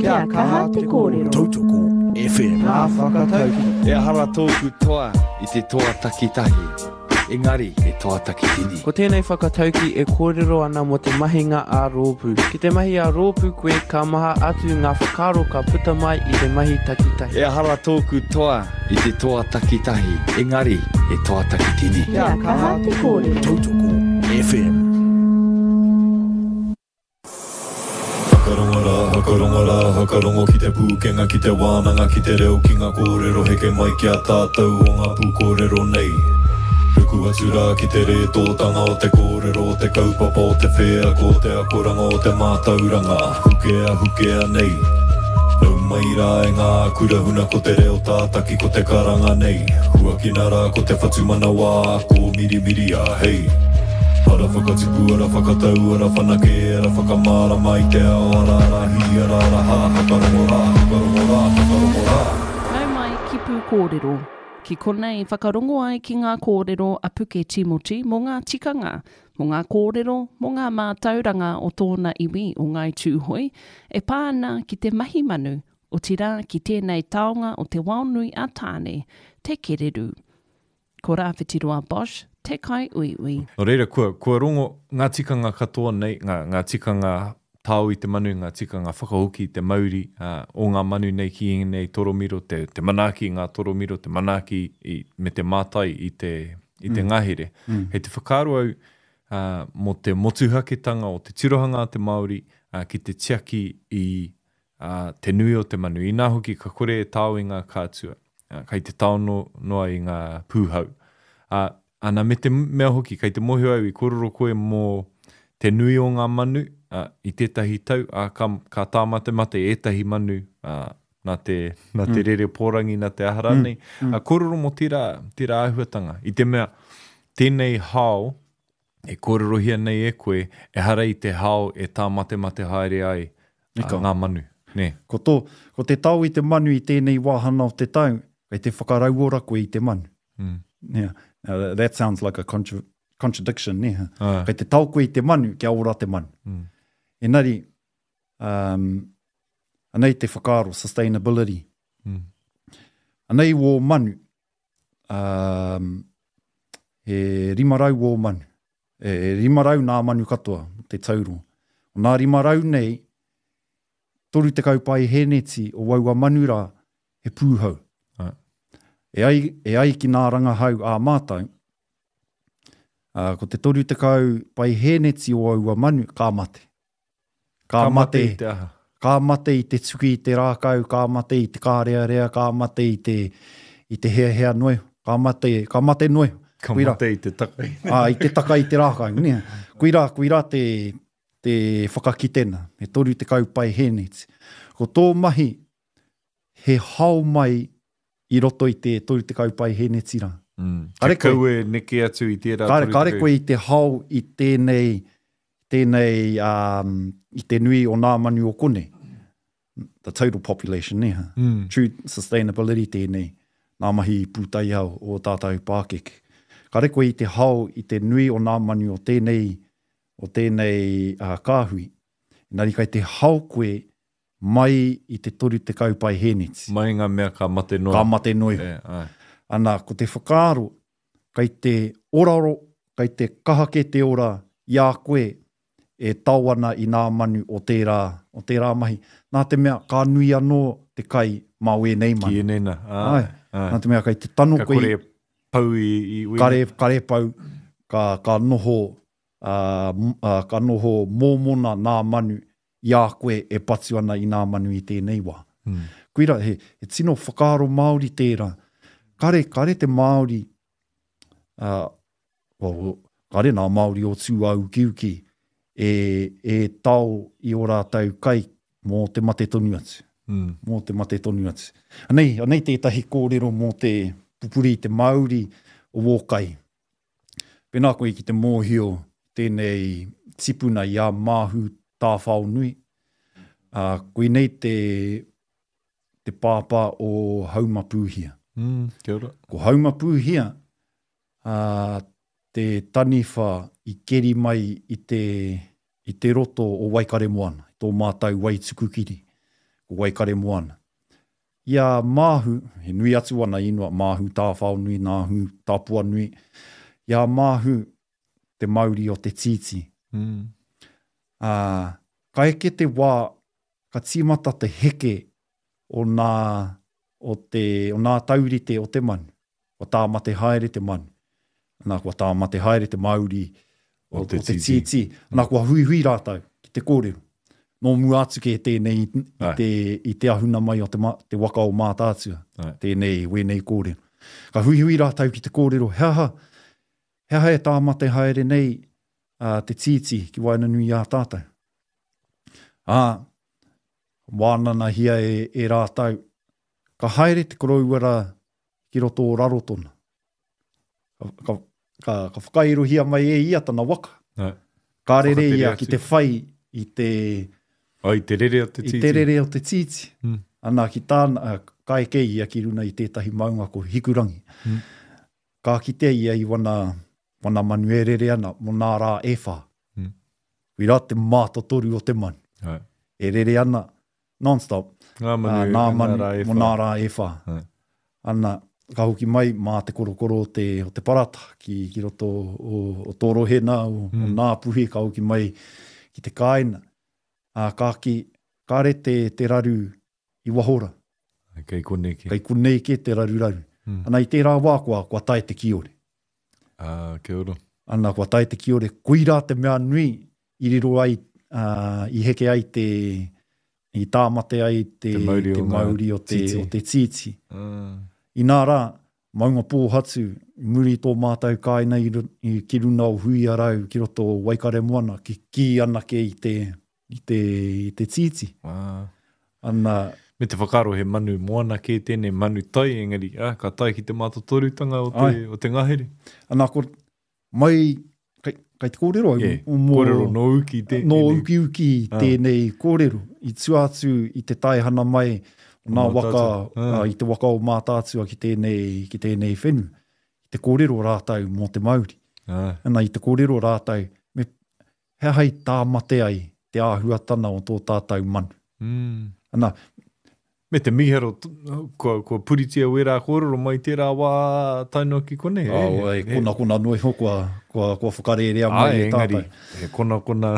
Kia kaha te kōrero. Tautoko FM. Ngā whakatauki. E hara tōku toa I te toa takitahi. Engari e toa takitini. Ko tēnei whakatauki e kōrero ana mo te mahinga a rōpū. Ki te mahi a rōpū koe ka maha atu ngā whakaro ka puta mai I te mahi takitahi. E hara tōku toa I te toa takitahi. Engari e toa takitini. Kia kaha te kōrero. Tautoko FM. Hakarongo ki te pūkenga, ki te wānanga, ki te reo ki ngā kōrero heke mai ki a tātou o ngā pūkōrero nei. Ruku atura ki te re tōtanga o te kōrero, o te kaupapa o te whea, ko te akoranga o te mātauranga, hukea nei. Nau mai rā e ngā kurahuna ko te reo tātaki ko te karanga nei. Hua ki nara ko te whatumana wā, ko mirimiri a hei. Ara whakatipu, ara whakatau, ara whanake, ara whakamara mai te ao, ara rahi, ara raha, hakarongo rā. Nau mai ki pū kōrero. Ki konei whakarongo ai ki ngā kōrero a Puke Timoti mō ngā tikanga, mō ngā kōrero, mō ngā mātauranga o tōna iwi o ngai tūhoi, e pāna ki te mahi manu o tira ki tēnei taonga o te waunui a tāne, te kereru. Ko rāwhitiroa Bosch, te kai uiui. No reira, kua rongo ngā tikanga katoa nei, ngā tikanga tau I te manu, ngā tikanga whakahoki, te mauri, o ngā manu nei ki nei toromiro, te manaki ngā toromiro, te manaki me te mātai I te ngahere. Hei te whakaro au mo te motuhaketanga o te tirohanga te Māori, ki te tiaki I te nui o te manu. I nā hoki ka kore e tau I ngā kātua. Kai te tau noa I ngā pūhau. Ana me te mea hoki, kai te mohi au I kororo koe mō te nui o ngā manu I tētahi tau, ka tāmate mate ētahi manu nā te rere pōrangi, nā te ahara nei. Kororo mo tērā āhuatanga. I te mea, tēnei hao, e kororo hia nei e koe, e hara I te hao e tāmate haere ai ngā manu. Ne. Ko te tau I te manu I tēnei wāhana o te tau, kai te whakarauora koe I te manu. Yeah. That sounds like a contradiction. Kai te tau koe I te manu, kia ora te manu. Engari, anei te whakaro, sustainability. Anei wō manu, he rimarau wō manu. E rimarau nā manu katoa, te tauro. O nā rimarau nei, toru te kaupai heneti o waua manura he pūhau. E ai ki nā rangahau a mātau, ko te toru te kaupai heneti o waua manu, ka mate. Ka mate I te tuki I te rākau, ka mate I te kārearea, ka mate I te hea noe, ka mate noe. Ka mate I te takai. I te takai I te rākau. Kuira te whakakitena, he toru te kaupai heneti. Ko tō mahi, he hao mai I roto I te toru te kaupai heneti rā. Te kaue neke atu I tērā. Kare koe I te hao I tēnei I te nui o nā manu o kone. The total population, True sustainability tēnei. Nā mahi pūtai au o tātou Pākeke. Kare koe I te hao I te nui o nā manu o tēnei kāhui. Nari kai te hao koe mai I te toru te kaupai heneti. Mai ngā mea ka mate noe. Ka mate noe. Ana, ko te whakaro, kai te oraro, kai te kahake te ora, ia koe, e tauana I nā manu o tērā mahi. Nā te mea, ka nui anō te kai mā ue nei manu. Ki e nena. Nā te mea, kai te tano koe. Ka kore pau I uina. Kare pau, ka noho, ka noho mōmona nā manu, ia koe e patu ana I nā manu I tēnei wā. Kuira, he tino whakaro Māori tērā. Kare te Māori, kare nā Māori o tū au kiuki, e tau I ora tau kai mō te mate tonu atu. Mō te mate tonu atu. Anei tētahi kōrero mō te pupuri, te Māori o wōkai. Pēnā koe ki te mōhio, tēnei tipuna I a māhu tāwhao nui. Koe nei te pāpā o Haumapūhia. Kia ora. Ko Haumapūhia, te taniwha I keri mai I te roto o Waikare Moana, tō mātau Waitukukiri. waikare moana. Ia māhu, he nui atu ana inua, māhu tā whao nui, nāhu tā pua nui. Ia māhu te Māori o te titi. Ka eke te wā, ka tīmata te heke o nā taurite o te manu. O tā mate haere te manu. Nā kua tā mate haere te Māori o te titi. Nā kua hui rātau ki te kōrero. Nō mua atu ke tēnei i te ahuna mai o te waka o mātātua. Tēnei, wēnei kōrero. Ka hui rātau ki te kōrero. Hea e tā mate haere nei te titi ki waina nui a tātou. Wānana hia e rātau. Ka haere te korauara ki roto o rarotona. Ka whakairohia mai ia tana waka. Ka rere ia ki te whai i te... I te rere o te titi. I te rere o te titi. Ana ki tāna, ka eke ia ki runa i tētahi maunga ko hikurangi. Ka kite ia i wana manu e rere ana, mo nā rā e whā. Wira te mātotoru o te manu. E rere ana non-stop. Nā manu mo nā rā e whā. Ana, ka hoki mai mā te korokoro o te parata ki roto o tōrohena o nā puhi, ka hoki mai ki te kāina. Ka re te raru i wahora. Kei koneke. Kei koneke te raru. Ana i tērā wā kua tae te kiore. Kia ora. Ana kua tae te kiore. Koira te mea nui i riro ai, i heke ai i tāmate ai te Māori o te titi. I nā rā, maunga pōhatu, muri tō mātou kāina i ki runa o hui arau, ki roto o waikare moana, ki anake i te titi. Ana... Me te whakaro he manu moana ke tēnei manu tai, engari, ka tai ki te mātotorutanga o te ngahere. Ana, mai, kai te kōrero au? Kōrero no uki tēnei. No uki tēnei kōrero. I tuatu i te taihana mai, nā waka, i te waka o mātātua ki tēnei whenu. I te kōrero rātau mō te Māori. Ana, i te kōrero rātau, hea hei tā mate ai, te āhuatana o tō tātou manu. Ana, me te miharo, kua puritia wera kōrero mai tērā wā taino ki kone. Kona noi ho, kua whakarerea mai e tātou. Kona,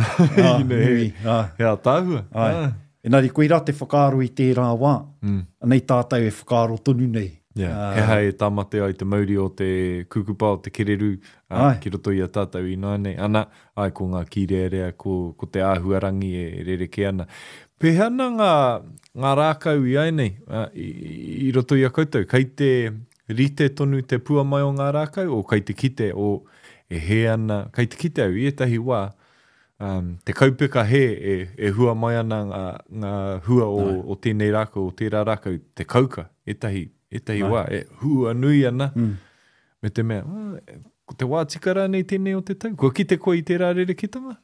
hea tāhua. Enari, koe rā te whakaro i tērā wā, anei tātou e whakaro tonu nei. Hea e tāmate ai te Māori o te kukupa o te kereru, ki roto i a tātou i nāne. Ana, ko ngā kirearea, ko te āhuarangi e rereke ana. Pehana ngā rākau i ai nei, i roto i a koutou, kai te rite tonu te pua mai o ngā rākau, o kai te kite o e he ana, kai te kite au i etahi wā, te kaupeka he e hua mai ana ngā hua o tēnei rākau, o tērā rākau, te kauka, etahi wā, e hua nui ana, me te mea, ko te wā tikara nei tēnei o te tau, kua kite koe i tērā rerekitanga?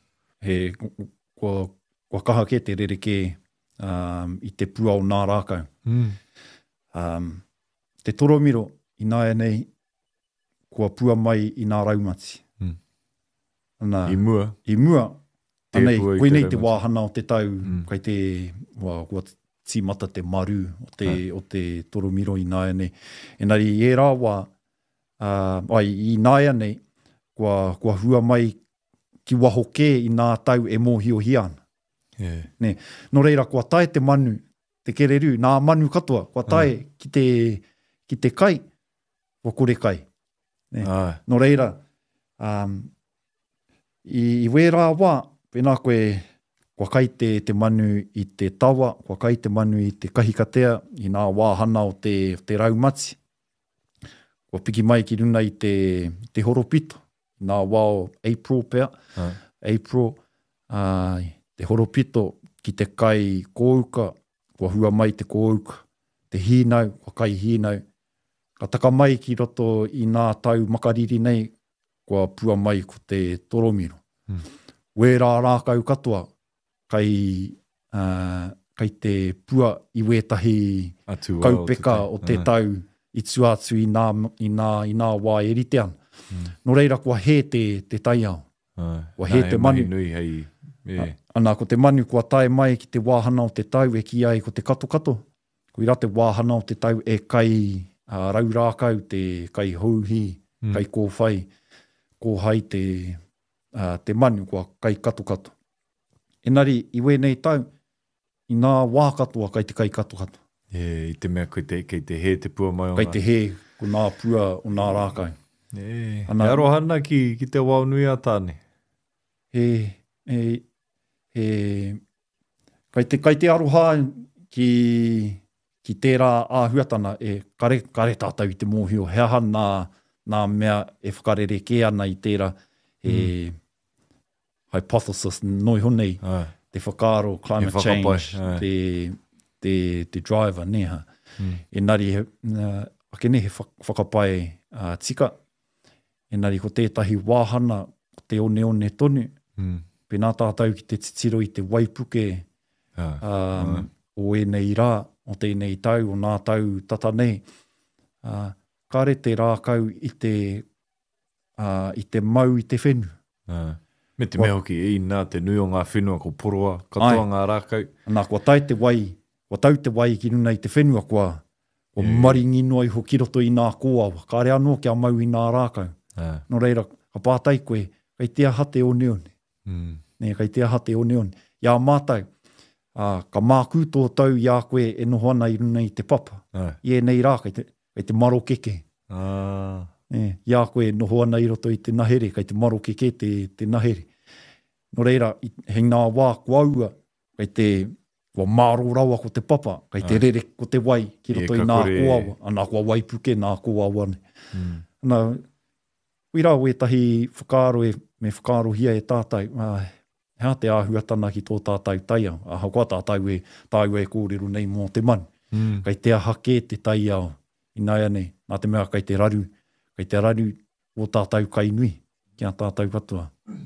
Kua kaha ke te rereke i te pua o nā rākau. Te toromiro i nāia nei, kua pua mai i nā raumati. I mua. Anei, koe nei te wāhana o te tau, kai te, kua tīmata te maru o te toromiro i nāia nei. Enari, e rā wā, i nāia nei, kua hua mai ki waho ke i nā tau e mōhio hiana. No reira, kua tae te manu, te kereru, nā manu katoa, kua tae ki te kai, kua kore kai. No reira, i wērā wā, pēnā koe, kua kai te manu i te tawa, kua kai te manu i te kahikatea, i nā wāhana o te raumati. Kua piki mai ki runa i te horopito, nā wā o April pēr, April, te horopito ki te kai kōuka, kua hua mai te kōuka, te hīnau, kua kai hīnau. Ka taka mai ki roto i nā tau makariri nei, kua pua mai ko te toromiro. Wērā rākau katoa, kai te pua i wētahi kaupeka o te tau i tuatu i nā wā e rite ana. No reira, kua he te taiao. Kua he te manu. Ana ko te manu kua tae mai ki te wāhana o te tau e ki ai ko te kato. Ko ira te wāhana o te tau e kai raurākau, te kai houhi, kai kōwhai, ko hai te manu kua kai kato. Engari, i wēnei tau, i nā wā katoa kai te kai kato. I te mea kei te he te pua mai o Kai te he, ko nā pua o nā rākau. Ana, arohana ki te wao nui a tāne? Kai te aroha ki tērā āhuatana kare tātou i te mōhio. Heaha nā mea e whakarere ke ana i tērā hypothesis noi honei, te whakaro, climate change, te driver, neha. Engari, ake ne he whakapai tika, engari ko tētahi wāhana, ko te one tonu, pēnā tātou ki te titiro i te waipuke o enei rā, o tēnei tau, o nā tau tata nei. Kare te rākau i te mau i te whenu. Me te mea hoki i nā te nui o ngā whenua ko poroa, katoa ngā rākau. Nā, kua tau te wai ki nuna i te whenua kua maringi noa i hoki roto i nā kōawa. Kāre anō kia mau i nā rākau. No reira, ka pātai koe, kai te aha te one. Kai te aha te one. Ia mātai, ka māku tō tau ia koe e noho ana i runa i te papa. Ie nei rā, kai te maro keke. Ia koe noho ana i roto i te nahere, kai te maro keke te nahere. No reira, hei nā wā kua kai te kua māro rawa ko te papa, kai te rere ko te wai ki roto i nā kōawa. Anā kua waipuke nā kōawa ne. Anā, uira o e tahi whakaro me whakaro hia e tātai, hea te āhuatana ki tō tātai taia. Kua tātai e kōrero nei mō te manu. Kai te ahake te taia i nai ane, nā te mea kai te raru o tātai kai nui, kia tātai katoa.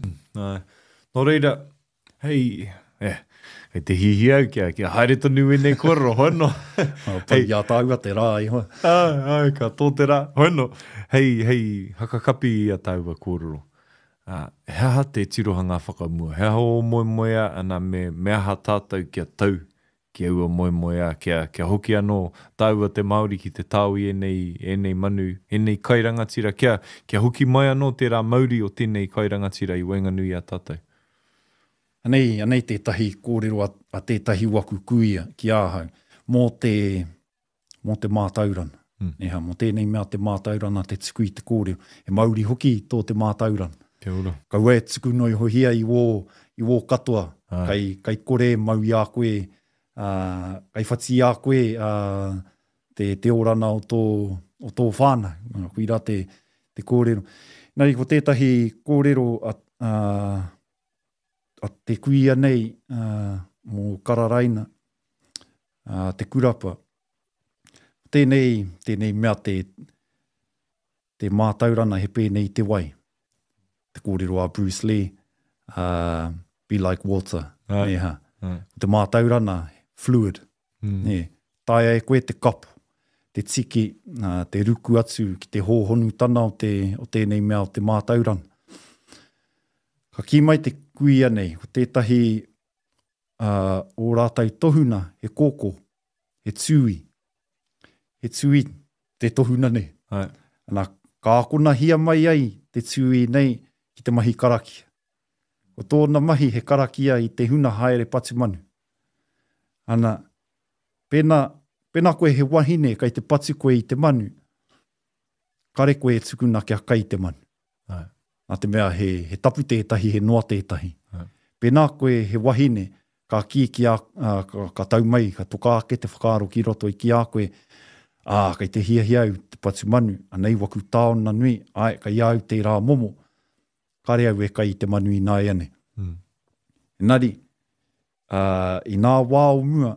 No reira, hei te hihi au kia haere tonu e nei koro, hono. Pai ia tāua te rā, iho. Ka tō te rā, hono. Hei, hakakapi a tāua kōrero. Heaha te tirohanga whakamua, heaha o moemoea ana me aha tātou kia tau, kia ua moemoea, kia hoki anō tāua te Māori ki te tāu i enei manu, enei kairangatira, kia hoki mai anō tērā Māori o tēnei kairangatira i Wainganui a tātou. Anei tētahi kōrero a tētahi waku kuia ki āhau, mō te mātaurana. Neha, mō tēnei mea te mātaurana, te tuku i te kōrero. He Māori hoki tō te mātaurana. Kia ora. Kau e tuku noi hohia i wō katoa. Kai kore mau i a koe, kai whati i a koe te orana o tō whāna. Kuira te kōrero. Nari ko tētahi kōrero a te kuia nei mō Kararaina, te kurapa. Tēnei mea te mātaurana he pēnei te wai. Te kōrero a Bruce Lee, be like water. Te mātaurana, fluid. Tai e koe te kapu, te tiki, te ruku atu ki te hōhonu tana o tēnei mea o te mātaurana. Ka ki mai te kuia nei, ko tētahi o rātai tohuna, he kōkō, he tūi. He tūi te tohuna nei. Ana, ka akona hia mai ai te tūi nei ki te mahi karakia. Ko tōna mahi he karakia i te huna haere patu manu. Ana, pēnā koe he wahine kai te patu koe i te manu, kare koe e tukuna kia kai te manu. Nā te mea he tapu tētahi, he noa tētahi. Pēnā koe he wahine, ka ki ka tau mai, ka toka ake te whakaaro ki roto i ki a koe, kai te hia au te patu manu, anei waku tāona nui, kai au te rā momo, kare au e kai te manu i nai ane. Engari, i nā wā o mua,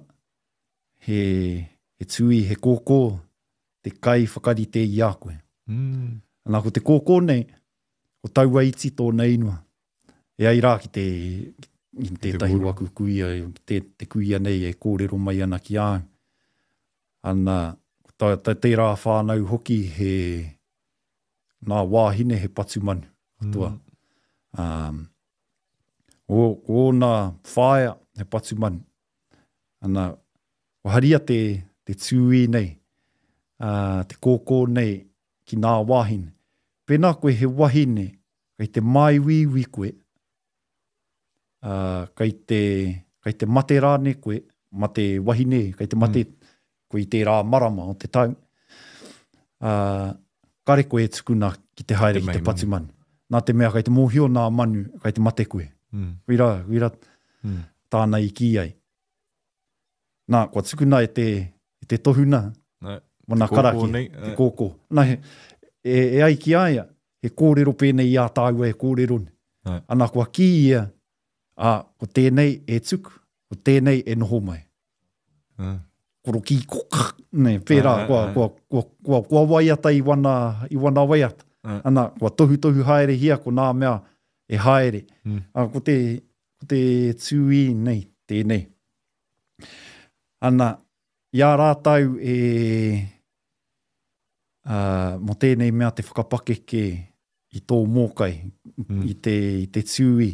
he tui, he kōkō, te kai whakarite i a koe. Anā ko te kōkō nei, o taua iti tōna inua. E ai rā ki tētahi waku kuia, te kuia nei e kōrero mai ana ki āu. Ana, te rā whānau hoki he nā wāhine he patu manu. Atua. o nā whaia he patu manu. Ana, o haria te tūi nei, te kōkō nei ki nā wahine. Pēnā koe he wahine, kei te maiwiwi koe, kei te mate rāne koe, mate wahine, kei te mate koe i te rā marama o te tau. Kare koe e tukuna ki te haere ki te patu manu. Nā te mea kei te mōhio nā manu, kei te mate koe. Wira tāna i ki ai. Nā, kua tukuna e te tohuna, mana karaki, te kōkō. Nā, e ai ki aia, he kōrero pēnei i a tāua e kōrero ni. Ana kua ki ia, ko tēnei e tuku, ko tēnei e noho mai. Koro ki koka, ne, pērā, kua waiata i wana waiata. Ana, kua tohu haere hia, ko nā mea e haere. Ko te tūi nei, tēnei. Ana, ia rātau mo tēnei mea te whakapakeke i tō mōkai, i te tūi.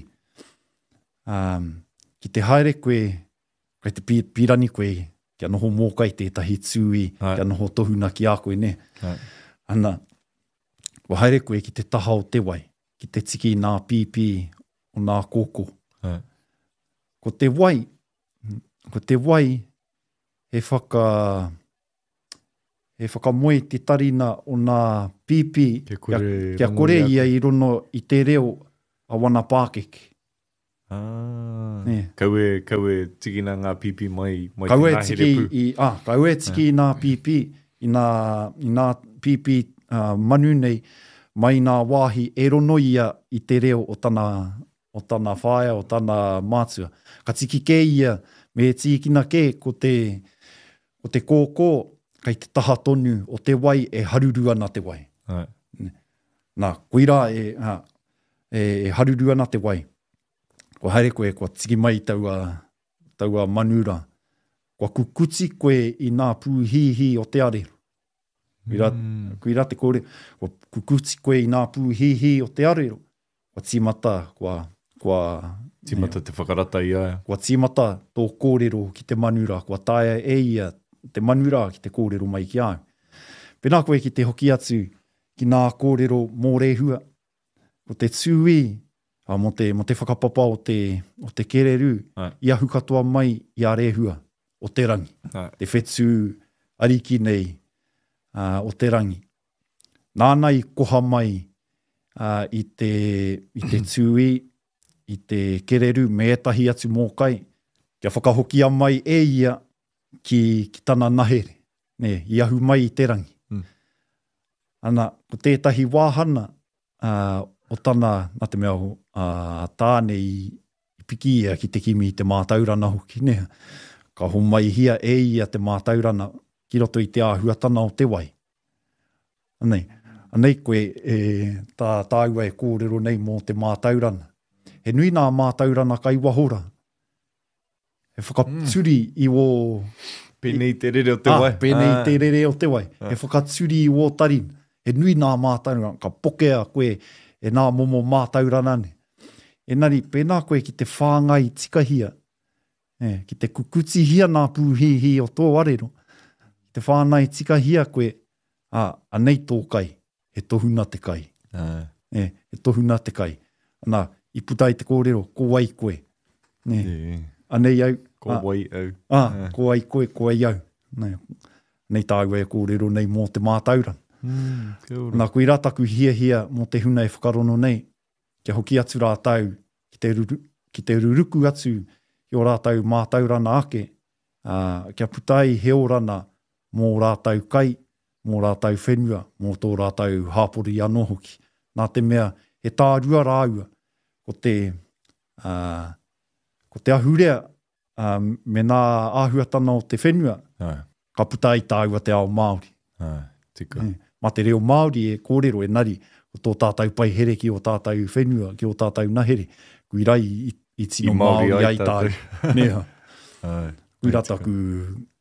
Ki te haere koe, kei te pirani koe, kia noho mōkai tētahi tūi, kia noho tohuna ki a koe, ne. Ana, wa haere koe ki te taha o te wai, ki te tiki nā pipi o nā kōkō. Ko te wai, he whakamoe te tarina o nā pipi kia kore ia i rono i te reo a wana pākeke. Kaue tikina ngā pipi mai kaue tiki nā pipi i nā pipi manu nei mai nā wāhi e rono ia i te reo o tana whaia, o tana mātua. Ka tiki ke ia me tikina ke ko te kōkō kei te taha tonu o te wai e haruru ana te wai. Nā, koira e haruru ana te wai. Ko haere koe, kua tiki mai taua manura. Kua kukuti koe i nā pūhihi o te arero. Koira te kore, kua kukuti koe i nā pūhihi o te arero. Kua tīmata, tīmata te whakarata i aia. Kua tīmata tō kōrero ki te manura. Kua tāia e ia te manura ki te kōrero mai ki au. Pēnā koe ki te hoki atu ki nā kōrero mō rehua. Ko te tūi, mo te whakapapa o te kereru, ia hukatoa mai i a rehua o te rangi. Te whetū ariki nei o te rangi. Nānai koha mai i te tūi, i te kereru me etahi atu mōkai, kia whakahokia mai e ia ki tana nahere, ne, i ahu mai i te rangi. Ana, ko tētahi wāhana o tana, nā te mea tāne i piki ia ki te kimi i te mātaurana hoki, ne, ka ho mai hia e ia te mātaurana ki roto i te āhuatana o te wai. Anei koe tā tāua e kōrero nei mō te mātaurana. He nui nā mātaurana kai wahora. He whakaturi i o... Pēnei te rere o te wai. Pēnei te rere o te wai. He whakaturi i o tarin. He nui nā mātaurana. Ka pokea koe e nā momo mātaurana ne. Enari, pēnā koe ki te whāngai tikahia. Ki te kukuti hia nā pūhihi o tō arero. Ki te whāngai tikahia koe, anei tō kai. He tohuna te kai. He tohuna te kai. Ana, i putai te kōrero, ko wai koe. Anei au. Ko wai au. Ko wai koe, ko wai au. Nei tāua e kōrero nei mō te mātaurana. Nā koe rataku hia mō te huna e whakarono nei, kia hoki atu rātau, ki te ruruku atu i o rātau mātaurana ake, kia putai heorana mō rātau kai, mō rātau whenua, mō tō rātau hāpori anō hoki. Nā te mea, he tārua rāua, ko te ahurea, me nā āhuatana o te whenua, ka putai tāua te ao Māori. Tika. Ma te reo Māori e kōrero e nari, o tō tātou pai here ki o tātou whenua, ki o tātou nahere, kui rai i tino Māori ai tāu. Nea. Kui rataku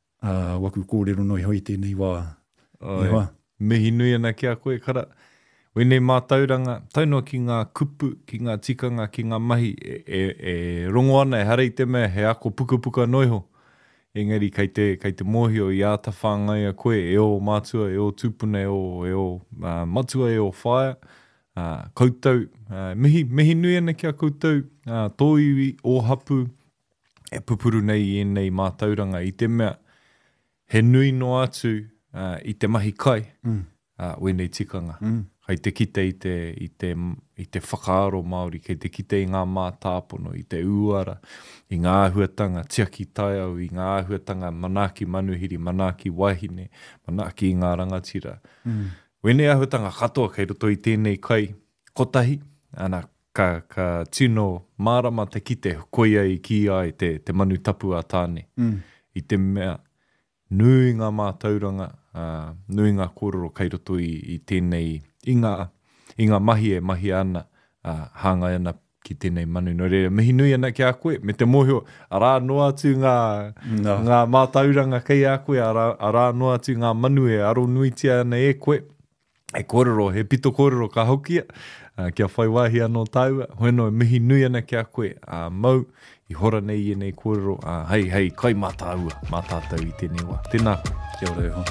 waku kōrero noi hoi tēnei wā. Mihi nui ana ki a koe kara. Wene mātauranga, taunua ki ngā kupu, ki ngā tikanga, ki ngā mahi, e rongo ana e hara i te mea he ako puka noiho. Engari, kei te mōhio i āta whāngai a koe, e o mātua, e o tūpuna, e o matua, e o whaia. Koutou, mihi nui ana kia koutou, tō iwi, o hapu, e pupuru nei i nei mātauranga i te mea, he nui no atu i te mahi kai, wene tikanga. Kei te kite i te whakaaro Māori, kei te kite i ngā mātāpono, i te uara, i ngā ahuatanga tiaki taiau, i ngā ahuatanga manaki manuhiri, manaki wahine, manaki i ngā rangatira. Wene ahuatanga katoa kei roto i tēnei kai kotahi, ana ka tino mārama te kite koia i ki ai te manu tapu a tāne. I te mea, nui ngā mātauranga, nui ngā kōrero kei roto i tēnei I ngā mahi e mahi ana hāngai ana ki tēnei manu. No reira, mihi nui ana ki a koe, me te mōhio, arā noa atu ngā mātauranga kei a koe, arā noa atu ngā manu e aro nuitia ana e koe. E kōrero, he pito kōrero ka hokia, kia whai wahi anō taua, hoeno e mihi nui ana ki a koe, mau I hora nei e nei kōrero, hei, kai mātātau I tēnei wā. Tēnā koe. Kia ora e ho.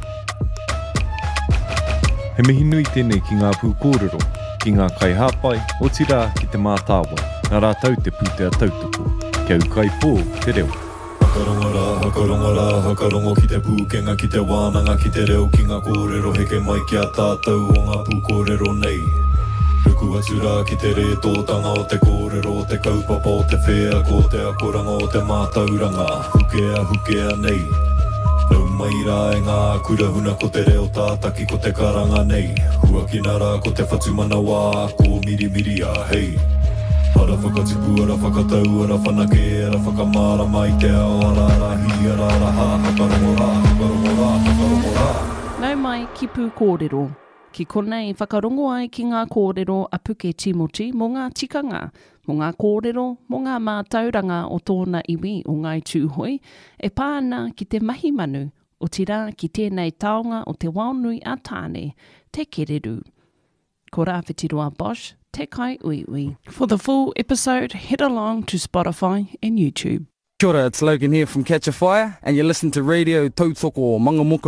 He mihi nui tēnei ki ngā pū kōrero, ki ngā kai hāpai, o tira ki te mātāwa, nā rātau te pūtea tautoko, kia ukai pō te reo. Hakarongo ki te pūkenga, ki te wānanga, ki te reo, ki ngā kōrero, heke mai ki a tātou o ngā pū kōrero nei. Ruku atu rā ki te re tōtanga o te kōrero, o te kaupapa o te whea, ko te akoranga o te mātauranga, hukea nei. Nau mai rā e ngā kurahuna ko te reo tātaki ko te karanga nei. Huakina rā ko te whatumana wā, ko miri a hei. Ara whakatipu, ara whakatau, ara whanake, ara whakamara mai te ao, ara rahi, ara raha, hakarongo rā. Nau mai ki pū kōrero. Ki konei whakarongo ai ki ngā kōrero a Puke Timoti mō ngā tikanga, mō ngā kōrero, mō ngā mātauranga o tōna iwi o ngai tūhoi, e pāna ki te mahi manu, o tira ki tēnei taonga o te waunui a tāne, te kereru. Ko rāwhitiroa Bosch, te kai uiui. For the full episode, head along to Spotify and YouTube. Kia ora, it's Logan here from Catch a Fire, and you listen to Radio Tautoko o Mangamuka